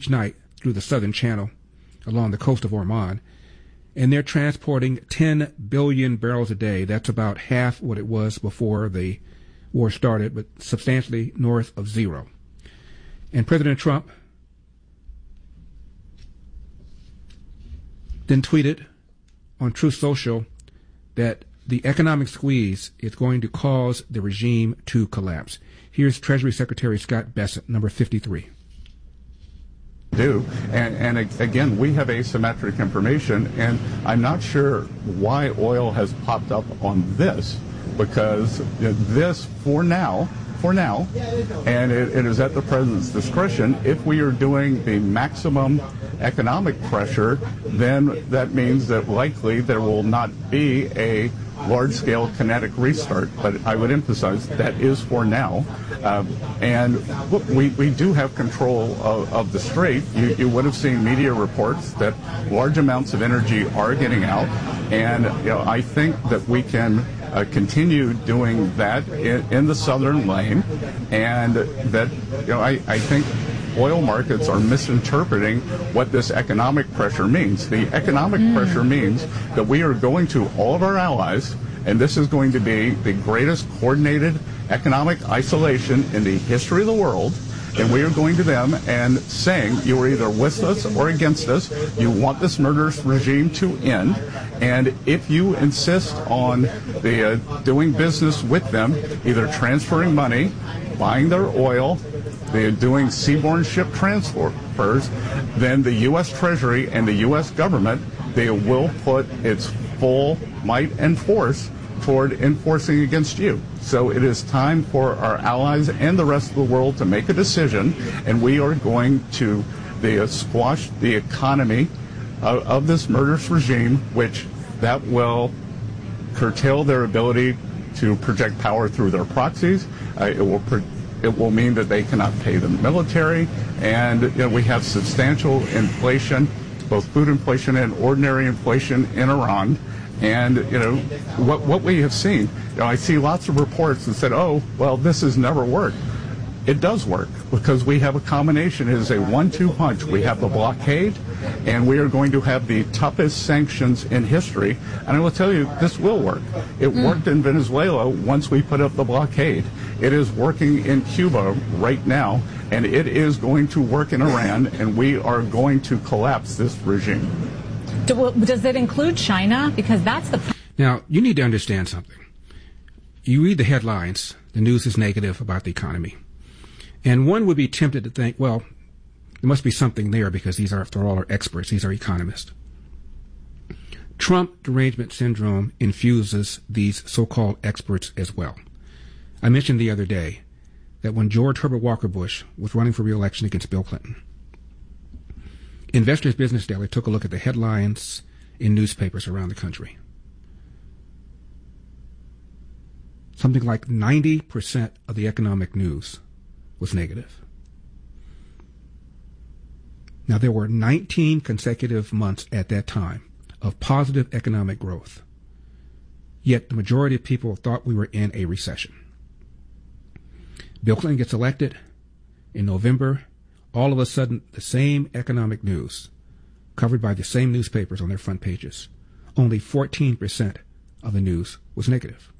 each night through the southern channel along the coast of Oman. And they're transporting 10 billion barrels a day. That's about half what it was before the war started, but substantially north of zero. And President Trump then tweeted on Truth Social that the economic squeeze is going to cause the regime to collapse. Here's Treasury Secretary Scott Bessent, number 53. And again, we have asymmetric information, and I'm not sure why oil has popped up on this, because this, for now, and it is at the president's discretion. If we are doing the maximum economic pressure, then that means that likely there will not be a large-scale kinetic restart. But I would emphasize that is for now. And look, we do have control of the strait. You would have seen media reports that large amounts of energy are getting out, and I think that we can continue doing that in the southern lane, and that I think oil markets are misinterpreting what this economic pressure means. The economic pressure means that we are going to all of our allies, and this is going to be the greatest coordinated economic isolation in the history of the world, and we are going to them and saying, you are either with us or against us. You want this murderous regime to end, and if you insist on the doing business with them, either transferring money, buying their oil, they're doing seaborne ship transfers, then the U.S. Treasury and the U.S. government, they will put its full might and force toward enforcing against you. So it is time for our allies and the rest of the world to make a decision, and we are going to squash the economy of this murderous regime, which that will curtail their ability to project power through their proxies. It will mean that they cannot pay the military, and we have substantial inflation, both food inflation and ordinary inflation in Iran. And what we have seen, I see lots of reports that said, oh, well, this has never worked. It does work, because we have a combination. It is a 1-2 punch. We have the blockade, and we are going to have the toughest sanctions in history. And I will tell you, this will work. It worked in Venezuela once we put up the blockade. It is working in Cuba right now, and it is going to work in Iran, and we are going to collapse this regime. Does it include China? Because that's the... Now, you need to understand something. You read the headlines, the news is negative about the economy. And one would be tempted to think, well, there must be something there, because these are, after all, are experts. These are economists. Trump derangement syndrome infuses these so-called experts as well. I mentioned the other day that when George Herbert Walker Bush was running for re-election against Bill Clinton, Investors Business Daily took a look at the headlines in newspapers around the country. Something like 90% of the economic news was negative. Now, there were 19 consecutive months at that time of positive economic growth, yet the majority of people thought we were in a recession. Bill Clinton gets elected in November. All of a sudden, the same economic news, covered by the same newspapers on their front pages, only 14% of the news was negative.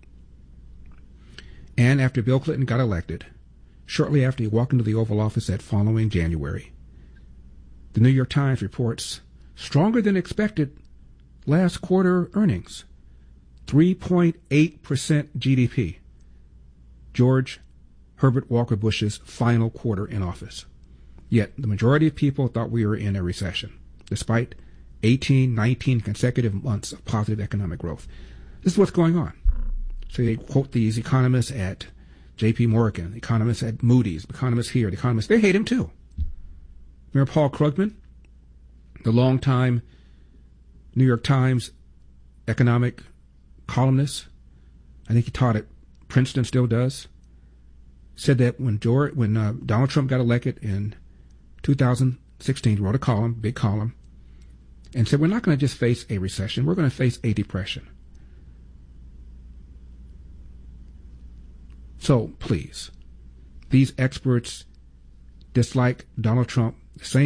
And after Bill Clinton got elected, shortly after he walked into the Oval Office that following January, the New York Times reports stronger than expected last quarter earnings, 3.8% GDP. George Herbert Walker Bush's final quarter in office. Yet the majority of people thought we were in a recession, despite 18, 19 consecutive months of positive economic growth. This is what's going on. So they quote these economists at J.P. Morgan, economists at Moody's, economists here, the economists, they hate him too. Remember Paul Krugman, the longtime New York Times economic columnist? I think he taught at Princeton, still does. Said that when Donald Trump got elected in 2016, wrote a column, big column, and said, we're not going to just face a recession, we're going to face a depression. So please, these experts dislike Donald Trump the same